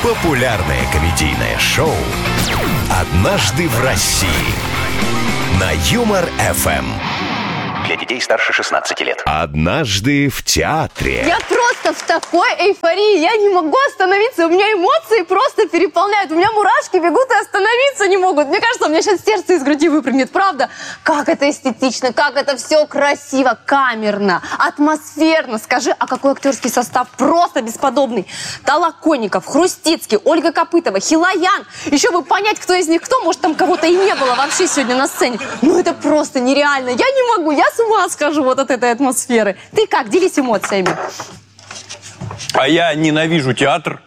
Популярное комедийное шоу «Однажды в России» на Юмор ФМ. Для детей старше 16 лет. Однажды в театре. Я просто в такой эйфории, я не могу остановиться, у меня эмоции просто переполняют, у меня мурашки бегут и остановиться не могут. Мне кажется, у меня сейчас сердце из груди выпрыгнет, правда? Как это эстетично, как это все красиво, камерно, атмосферно. Скажи, а какой актерский состав просто бесподобный. Толоконников, Хрустицкий, Ольга Копытова, Хилаян. Еще бы понять, кто из них кто, может там кого-то и не было вообще сегодня на сцене. Ну это просто нереально, я не могу, я с ума схожу вот от этой атмосферы. Ты как, делись эмоциями. А я ненавижу театр.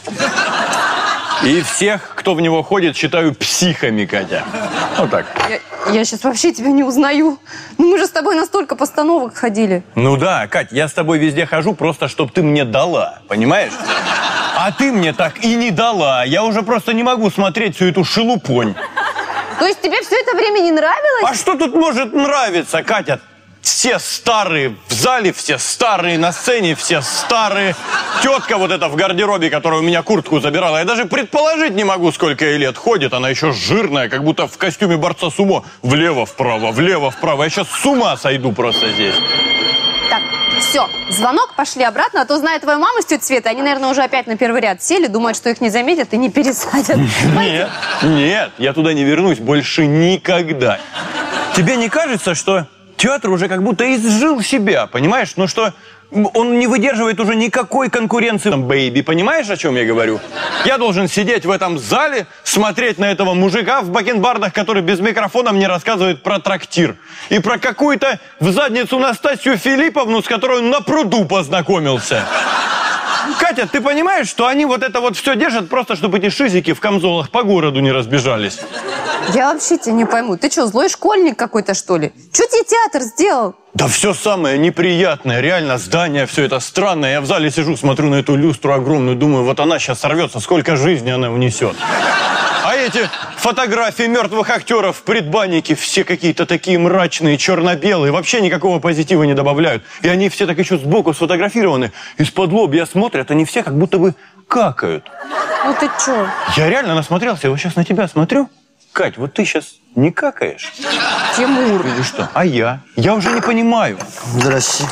И всех, кто в него ходит, считаю психами, Катя. Вот так. Я сейчас вообще тебя не узнаю. Ну мы же с тобой на столько постановок ходили. Ну да, Кать, я с тобой везде хожу просто, чтобы ты мне дала, понимаешь? А ты мне так и не дала. Я уже просто не могу смотреть всю эту шелупонь. То есть тебе все это время не нравилось? А что тут может нравиться, Катя? Все старые в зале, все старые на сцене, все старые. Тетка вот эта в гардеробе, которая у меня куртку забирала, я даже предположить не могу, сколько ей лет. Ходит, она еще жирная, как будто в костюме борца сумо. Влево-вправо, влево-вправо. Я сейчас с ума сойду просто здесь. Так, все, звонок, пошли обратно, а то, зная твою маму с тетей Светой, они, наверное, уже опять на первый ряд сели, думают, что их не заметят и не пересадят. Нет, я туда не вернусь больше никогда. Тебе не кажется, что театр уже как будто изжил себя, понимаешь? Ну что он не выдерживает уже никакой конкуренции. Бэйби, понимаешь, о чем я говорю? Я должен сидеть в этом зале, смотреть на этого мужика в бакенбардах, который без микрофона мне рассказывает про трактир. И про какую-то в задницу Настасью Филипповну, с которой он на пруду познакомился. Катя, ты понимаешь, что они вот это вот все держат просто, чтобы эти шизики в камзолах по городу не разбежались? Я вообще тебя не пойму. Ты что, злой школьник какой-то, что ли? Что тебе театр сделал? Да все самое неприятное, реально, здание, все это странное. Я в зале сижу, смотрю на эту люстру огромную, думаю, вот она сейчас сорвется, сколько жизни она унесет. А эти фотографии мертвых актеров в предбаннике все какие-то такие мрачные, черно-белые, вообще никакого позитива не добавляют. И они все так еще сбоку сфотографированы, из-под лобья смотрят, они все как будто бы какают. Ну ты что? Я реально насмотрелся, я вот сейчас на тебя смотрю. Кать, вот ты сейчас не какаешь? Тимур. Или что? А я? Я уже не понимаю. Здрасте.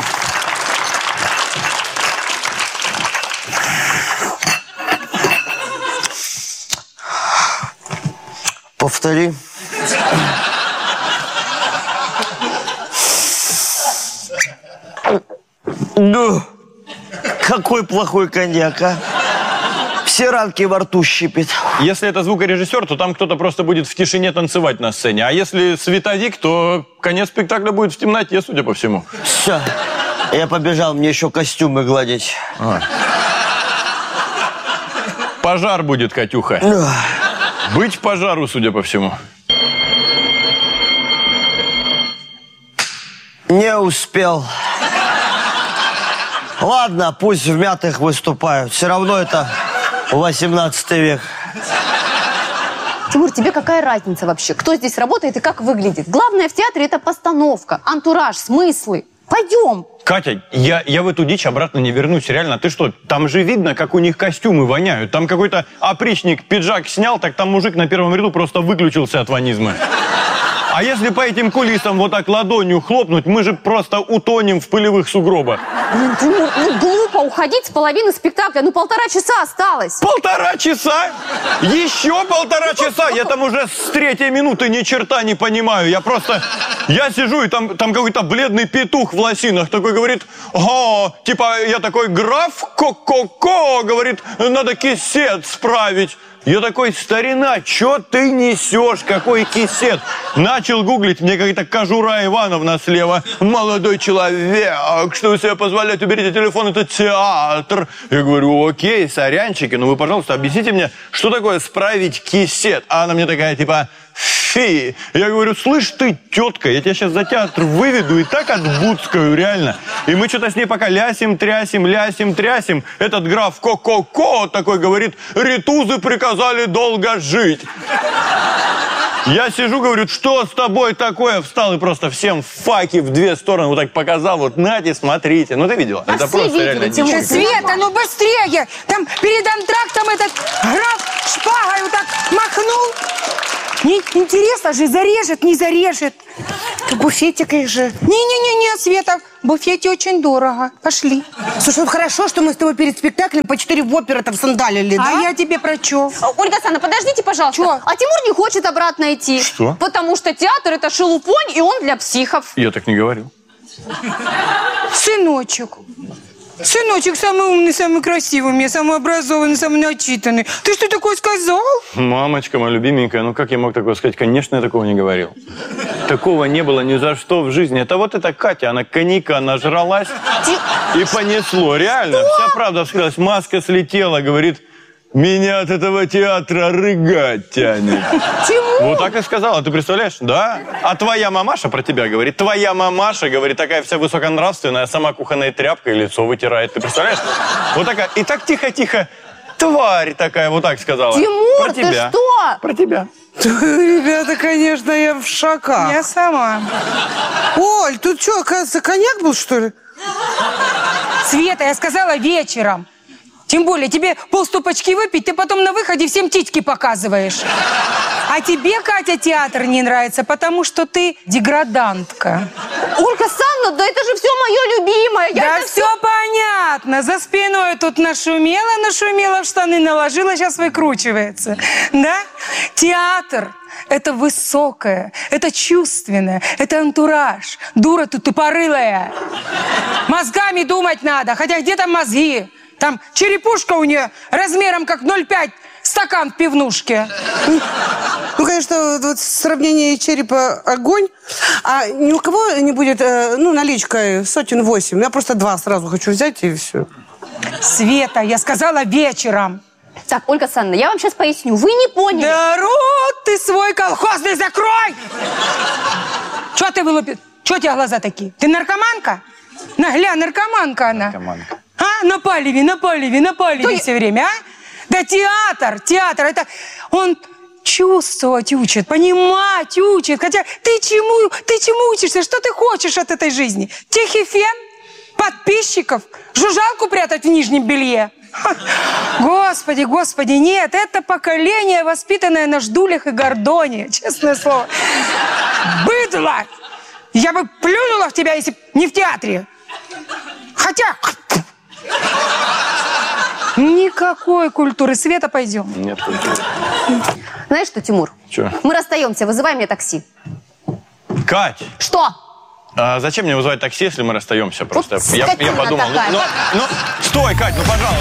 Повтори. Ну, какой плохой коньяк, а? Все ранки во рту щипит. Если это звукорежиссер, то там кто-то просто будет в тишине танцевать на сцене. А если световик, то конец спектакля будет в темноте, судя по всему. Все, я побежал, мне еще костюмы гладить. Пожар будет, Катюха. Быть пожару, судя по всему. Не успел. Ладно, пусть в мятых выступают. Все равно это 18 век. Тимур, тебе какая разница вообще? Кто здесь работает и как выглядит? Главное в театре это постановка, антураж, смыслы. Пойдем. Катя, я в эту дичь обратно не вернусь. Реально, ты что, там же видно, как у них костюмы воняют. Там какой-то опричник пиджак снял, так там мужик на первом ряду просто выключился от ванизма. А если по этим кулисам вот так ладонью хлопнуть, мы же просто утонем в пылевых сугробах. Блин, Тимур, ну глупо уходить с половины спектакля. Ну 1,5 часа осталось. 1,5 часа? Еще 1,5 часа? Я там уже с 3-й минуты ни черта не понимаю. Я сижу, и там какой-то бледный петух в лосинах такой говорит, типа я такой, граф Ко-ко-ко, говорит, надо кисет справить. Я такой, старина, что ты несешь? Какой кисет? Начал гуглить, мне какая-то Кожура Ивановна слева. Молодой человек, что вы себе позволяете? Уберите телефон, это театр. Я говорю, окей, сорянчики, но вы, пожалуйста, объясните мне, что такое справить кисет? А она мне такая, типа, фи. Я говорю, слышь ты, тетка, я тебя сейчас за театр выведу и так отбудскаю, реально. И мы что-то с ней пока лясим, трясим. Этот граф Ко-ко-ко такой говорит, ритузы приказали долго жить. Я сижу, говорю, что с тобой такое? Встал и просто всем факи в две стороны вот так показал. Вот, нате, смотрите. Ну, ты видела? А это все просто видели, реально Тимур. дичь. Света, ну быстрее! Там перед антрактом этот граф шпагой вот так махнул. Интересно же, зарежет, не зарежет. Буфетик их же. Не-не-не, Света, в буфете очень дорого. Пошли. Слушай, вот хорошо, что мы с тобой перед спектаклем по 4 вопера-то всандалили, да? А я тебе про чё? Ольга Александровна, подождите, пожалуйста. Чё? А Тимур не хочет обратно идти. Что? Потому что театр — это шелупонь, и он для психов. Я так не говорил. Сыночек. Сыночек самый умный, самый красивый, мне самый образованный, самый начитанный. Ты что такое сказал? Мамочка моя любименькая, ну как я мог такое сказать? Конечно, я такого не говорил. Такого не было ни за что в жизни. Это вот эта Катя, она коньяка нажралась и понесло. Реально, вся правда вскрылась. Маска слетела, говорит, меня от этого театра рыгать тянет. Тимур! Вот так и сказала, ты представляешь? Да. А твоя мамаша про тебя говорит. Твоя мамаша, говорит, такая вся высоконравственная, сама кухонной тряпкой лицо вытирает. Ты представляешь? Вот такая. И так тихо-тихо. Тварь такая, вот так сказала. Тимур, про тебя. ты что? Про тебя. Ребята, конечно, я в шоках. Я сама. Оль, тут что, оказывается, коньяк был, что ли? Света, я сказала вечером. Тем более, тебе полстопочки выпить, ты потом на выходе всем титьки показываешь. А тебе, Катя, театр не нравится, потому что ты деградантка. Ольга Александровна, да это же все мое любимое. Я Да это все понятно. За спиной тут нашумела, в штаны наложила, сейчас выкручивается. Да? Театр – это высокое, это чувственное, это антураж. Дура тут тупорылая. Мозгами думать надо, хотя где там мозги? Там черепушка у нее размером как 0,5 стакан в пивнушке. Ну, конечно, вот сравнение черепа огонь. А ни у кого не будет, наличкой 800. Я просто 2 сразу хочу взять и все. Света, я сказала вечером. Так, Ольга Александровна, я вам сейчас поясню. Вы не поняли. Да рот ты свой колхозный закрой! Чего ты вылупил? Чего у тебя глаза такие? Ты наркоманка? Нагля, наркоманка она. Наркоманка. А? На палеве все время, а? Да театр, это он чувствовать учит, понимать учит. Хотя ты чему учишься? Что ты хочешь от этой жизни? Тихий фен? Подписчиков? Жужжалку прятать в нижнем белье? Господи, нет, это поколение, воспитанное на ждулях и гордоне, честное слово. Быдло! Я бы плюнула в тебя, если б не в театре. Хотя... Никакой культуры. Света, пойдем. Нет. Знаешь что, Тимур? Чё? Мы расстаемся, вызывай мне такси. Кать, Что? а зачем мне вызывать такси, если мы расстаемся просто? Вот Я скотина подумал, такая. стой, Кать, ну пожалуйста.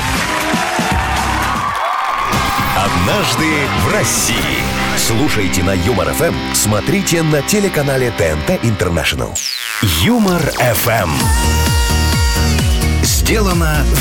«Однажды в России». Слушайте на Юмор ФМ, смотрите на телеканале ТНТ Интернешнл. Юмор ФМ. Сделано